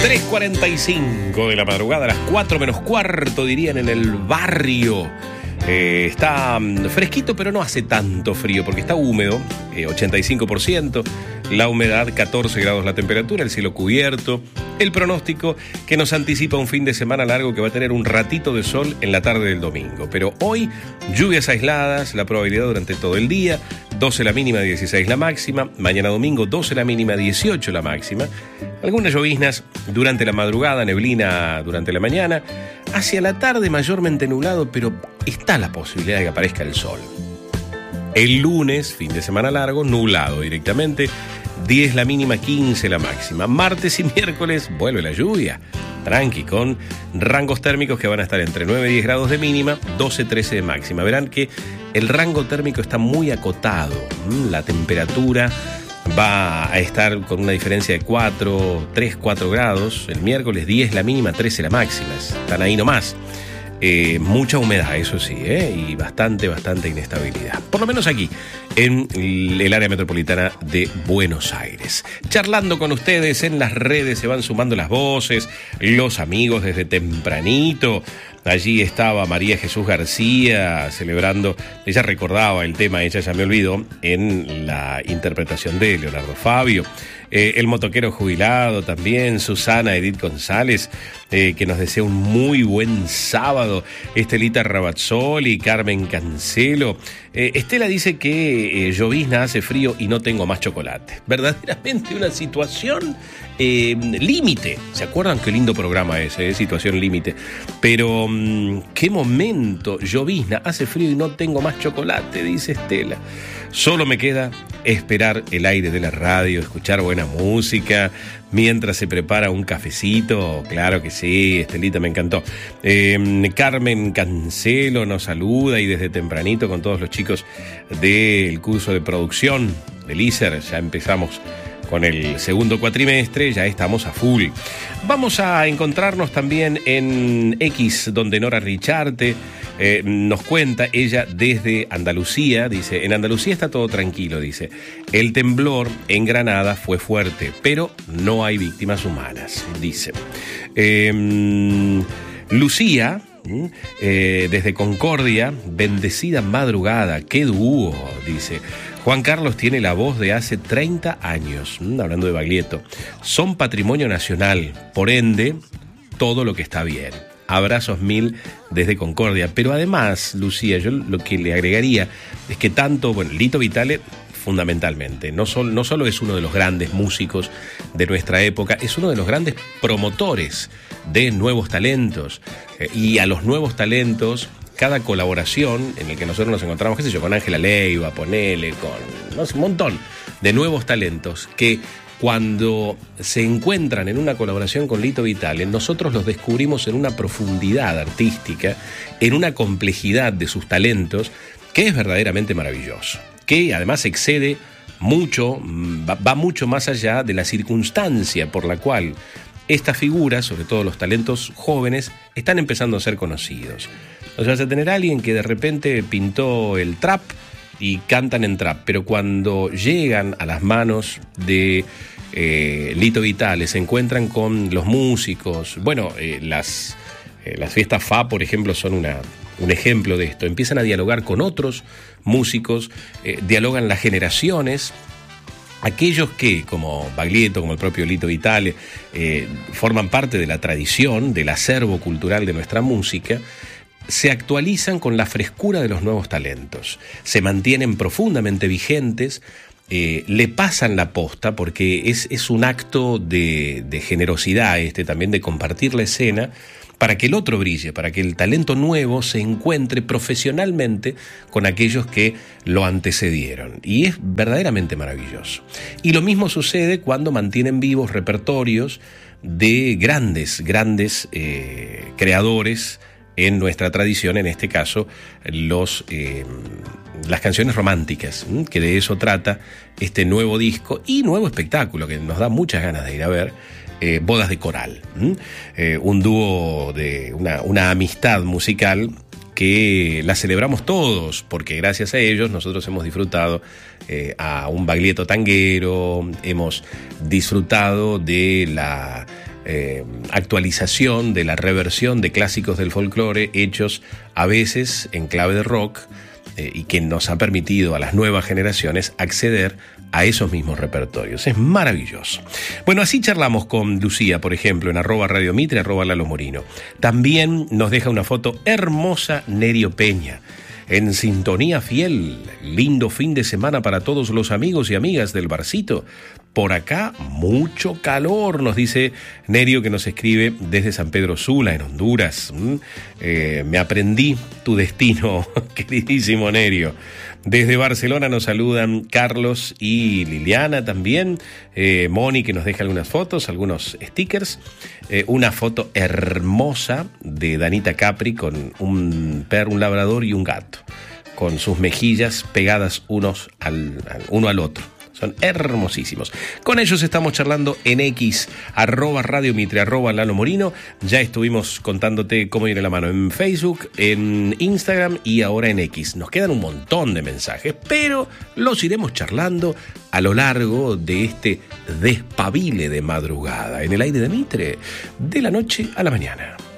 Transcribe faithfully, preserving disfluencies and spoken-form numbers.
tres cuarenta y cinco de la madrugada, a las cuatro menos cuarto, dirían en el barrio. Eh, está fresquito, pero no hace tanto frío porque está húmedo, eh, ochenta y cinco por ciento, la humedad catorce grados la temperatura, el cielo cubierto, el pronóstico que nos anticipa un fin de semana largo que va a tener un ratito de sol en la tarde del domingo. Pero hoy, lluvias aisladas, la probabilidad durante todo el día, doce la mínima, dieciséis la máxima, mañana domingo doce la mínima, dieciocho la máxima, algunas lloviznas durante la madrugada, neblina durante la mañana, hacia la tarde mayormente nublado, pero está la posibilidad de que aparezca el sol. El lunes, fin de semana largo, nublado directamente, diez la mínima, quince la máxima. Martes y miércoles vuelve la lluvia, tranqui, con rangos térmicos que van a estar entre nueve y diez grados de mínima, doce a trece de máxima. Verán que el rango térmico está muy acotado, la temperatura va a estar con una diferencia de cuatro, tres, cuatro grados. El miércoles diez la mínima, trece la máxima. Están ahí nomás. Eh, mucha humedad, eso sí, ¿eh? Y bastante, bastante inestabilidad. Por lo menos aquí, en el área metropolitana de Buenos Aires. Charlando con ustedes en las redes, se van sumando las voces, los amigos desde tempranito. Allí estaba María Jesús García celebrando, ella recordaba el tema, ella ya me olvidó, en la interpretación de Leonardo Fabio. Eh, el motoquero jubilado también, Susana Edith González, eh, que nos desea un muy buen sábado. Estelita Rabazzoli, Carmen Cancelo. Eh, Estela dice que eh, llovizna, hace frío y no tengo más chocolate. Verdaderamente una situación eh, límite. ¿Se acuerdan qué lindo programa ese, eh? Situación límite? Pero mmm, qué momento, llovizna, hace frío y no tengo más chocolate, dice Estela. Solo me queda esperar el aire de la radio, escuchar buena música, mientras se prepara un cafecito. Claro que sí, Estelita, me encantó. Eh, Carmen Cancelo nos saluda y desde tempranito con todos los chicos del curso de producción del I S E R, ya empezamos con el segundo cuatrimestre, ya estamos a full. Vamos a encontrarnos también en X, donde Nora Richarte eh, nos cuenta, ella desde Andalucía, dice, en Andalucía está todo tranquilo, dice, el temblor en Granada fue fuerte, pero no hay víctimas humanas, dice. Eh, Lucía, eh, desde Concordia, bendecida madrugada, qué dúo, dice. Juan Carlos tiene la voz de hace treinta años, hablando de Baglietto. Son patrimonio nacional, por ende, todo lo que está bien. Abrazos mil desde Concordia. Pero además, Lucía, yo lo que le agregaría es que tanto, bueno, Lito Vitale, fundamentalmente, no, sol, no solo es uno de los grandes músicos de nuestra época, es uno de los grandes promotores de nuevos talentos. Eh, y a los nuevos talentos, cada colaboración en el que nosotros nos encontramos, qué sé yo, con Ángela Leiva, ponele, con no sé, un montón de nuevos talentos que cuando se encuentran en una colaboración con Lito Vitale, nosotros los descubrimos en una profundidad artística, en una complejidad de sus talentos que es verdaderamente maravilloso, que además excede mucho, va, va mucho más allá de la circunstancia por la cual estas figuras, sobre todo los talentos jóvenes, están empezando a ser conocidos. O sea, vas a tener a alguien que de repente pintó el trap y cantan en trap, pero cuando llegan a las manos de eh, Lito Vitale, se encuentran con los músicos. Bueno, eh, las, eh, las fiestas F A, por ejemplo, son una, un ejemplo de esto. Empiezan a dialogar con otros músicos, eh, dialogan las generaciones. Aquellos que, como Baglietto, como el propio Lito Vitale, eh, forman parte de la tradición, del acervo cultural de nuestra música, se actualizan con la frescura de los nuevos talentos, se mantienen profundamente vigentes, eh, le pasan la posta, porque es, es un acto de, de generosidad este también, de compartir la escena, para que el otro brille, para que el talento nuevo se encuentre profesionalmente con aquellos que lo antecedieron. Y es verdaderamente maravilloso. Y lo mismo sucede cuando mantienen vivos repertorios de grandes, grandes eh, creadores en nuestra tradición, en este caso los, eh, las canciones románticas, ¿m? Que de eso trata este nuevo disco y nuevo espectáculo que nos da muchas ganas de ir a ver, eh, Bodas de Coral, eh, un dúo de una, una amistad musical que la celebramos todos, porque gracias a ellos nosotros hemos disfrutado eh, a un Baglietto tanguero, hemos disfrutado de la eh, actualización, de la reversión de clásicos del folclore hechos a veces en clave de rock, eh, y que nos ha permitido a las nuevas generaciones acceder a esos mismos repertorios. Es maravilloso. Bueno, así charlamos con Lucía, por ejemplo, en arroba Radio Mitre, arroba Lalo Morino. También nos deja una foto hermosa Nerio Peña. En sintonía fiel, lindo fin de semana para todos los amigos y amigas del barcito. Por acá, mucho calor, nos dice Nerio, que nos escribe desde San Pedro Sula, en Honduras. ¿Mm? Eh, me aprendí tu destino, queridísimo Nerio. Desde Barcelona nos saludan Carlos y Liliana también. Eh, Moni, que nos deja algunas fotos, algunos stickers. Eh, una foto hermosa de Danita Capri con un perro, un labrador y un gato, con sus mejillas pegadas unos al, al, uno al otro. Son hermosísimos. Con ellos estamos charlando en X, arroba Radio Mitre, arroba Lalo Morino. Ya estuvimos contándote cómo viene la mano en Facebook, en Instagram y ahora en X. Nos quedan un montón de mensajes, pero los iremos charlando a lo largo de este despabile de madrugada en el aire de Mitre, de la noche a la mañana.